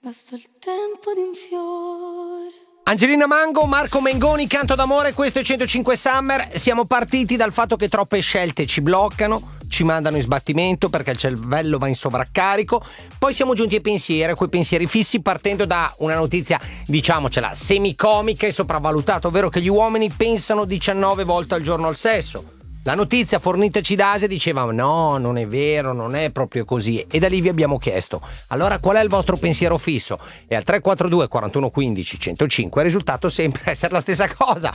Basta il tempo di un fiore. Angelina Mango, Marco Mengoni, Canto d'amore, questo è 105 Summer. Siamo partiti dal fatto che troppe scelte ci bloccano, ci mandano in sbattimento perché il cervello va in sovraccarico. Poi siamo giunti ai pensieri, a quei pensieri fissi, partendo da una notizia, diciamocela, semicomica e sopravvalutata, ovvero che gli uomini pensano 19 volte al giorno al sesso. La notizia fornitaci da Asia diceva no, non è vero, non è proprio così, e da lì vi abbiamo chiesto allora qual è il vostro pensiero fisso, e al 342 41 15 105 è risultato sempre essere la stessa cosa.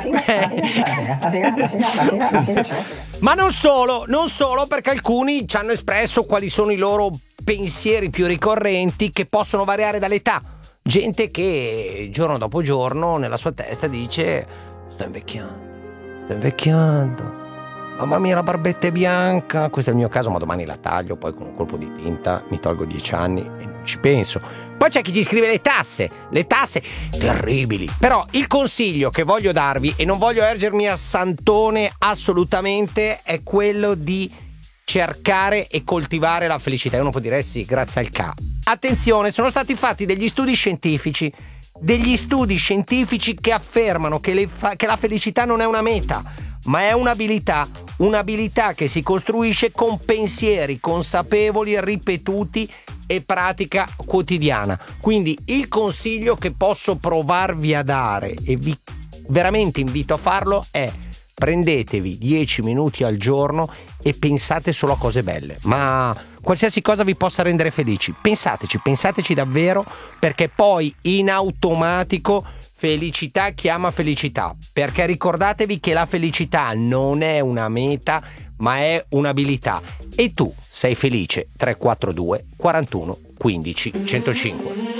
Ma non solo, perché alcuni ci hanno espresso quali sono i loro pensieri più ricorrenti, che possono variare dall'età. Gente che giorno dopo giorno nella sua testa dice sto invecchiando, mamma mia la barbetta è bianca, questo è il mio caso, ma domani la taglio, poi con un colpo di tinta mi tolgo 10 anni e non ci penso. Poi c'è chi ci scrive le tasse terribili. Però il consiglio che voglio darvi, e non voglio ergermi a santone assolutamente, è quello di cercare e coltivare la felicità. E uno può dire sì, grazie al K. Attenzione, sono stati fatti degli studi scientifici che affermano che la felicità non è una meta, ma è un'abilità che si costruisce con pensieri consapevoli, ripetuti e pratica quotidiana. Quindi il consiglio che posso provarvi a dare, e vi veramente invito a farlo, è: prendetevi 10 minuti al giorno e pensate solo a cose belle, ma qualsiasi cosa vi possa rendere felici. Pensateci davvero, perché poi in automatico felicità chiama felicità, perché ricordatevi che la felicità non è una meta, ma è un'abilità. E tu sei felice? 342 41 15 105.